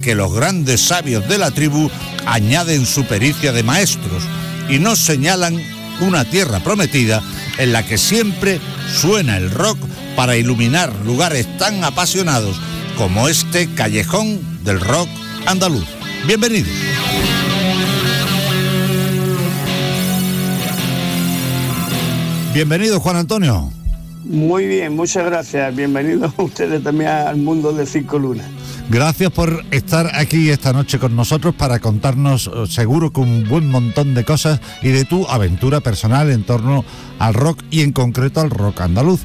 que los grandes sabios de la tribu añaden su pericia de maestros y nos señalan una tierra prometida en la que siempre suena el rock para iluminar lugares tan apasionados como este callejón del rock andaluz. Bienvenidos. Bienvenido, Juan Antonio. Muy bien, muchas gracias. Bienvenidos ustedes también al mundo de Cinco Lunas. Gracias por estar aquí esta noche con nosotros para contarnos, seguro que un buen montón de cosas y de tu aventura personal en torno al rock y en concreto al rock andaluz.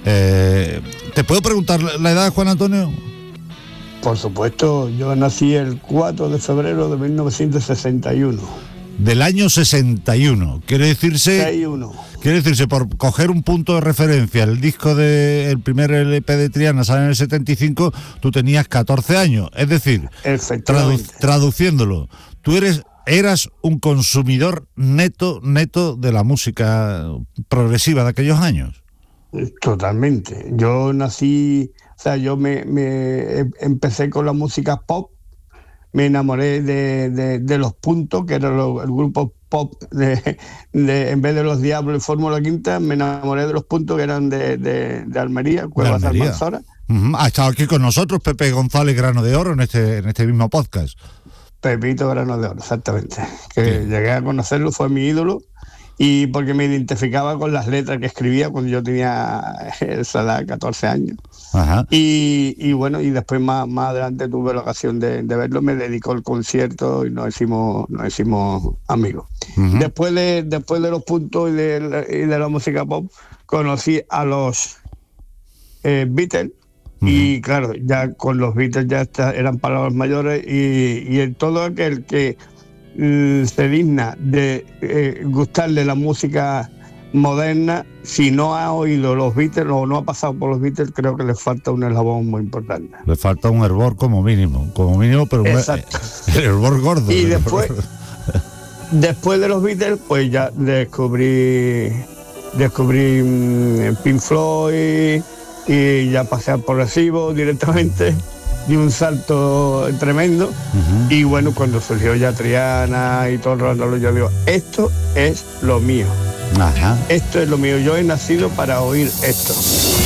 ¿Te puedo preguntar la edad, Juan Antonio? Por supuesto, yo nací el 4 de febrero de 1961. Del año 61, quiere decirse, por coger un punto de referencia, el disco el primer LP de Triana sale en el 75, tú tenías 14 años, es decir, traduciéndolo, tú eras un consumidor neto de la música progresiva de aquellos años. Totalmente, yo nací, yo me empecé con la música pop. Me enamoré de Los Puntos, que era el grupo pop en vez de Los Diablos y Fórmula Quinta, me enamoré de Los Puntos, que eran de Almería, Cuevas de Almanzora. Ha estado aquí con nosotros Pepe González Grano de Oro en este mismo podcast. Pepito Grano de Oro, exactamente. Que llegué a conocerlo, fue mi ídolo, y porque me identificaba con las letras que escribía cuando yo tenía esa edad, 14 años. Ajá. Y bueno, y después más adelante tuve la ocasión de verlo, me dedicó al concierto y nos hicimos amigos. Uh-huh. Después de Los Puntos y de la música pop, conocí a los Beatles. Uh-huh. Y claro, ya con los Beatles ya eran palabras mayores, y todo aquel que se digna de gustarle la música moderna, si no ha oído los Beatles o no ha pasado por los Beatles, creo que le falta un eslabón muy importante. Le falta un hervor como mínimo, pero exacto. El hervor gordo. Y después de los Beatles, pues ya descubrí Pink Floyd, y ya pasé al progresivo directamente, di un salto tremendo. Uh-huh. Y bueno, cuando surgió ya Triana y todo el rato, yo digo, esto es lo mío. Ajá. Esto es lo mío, yo he nacido para oír esto.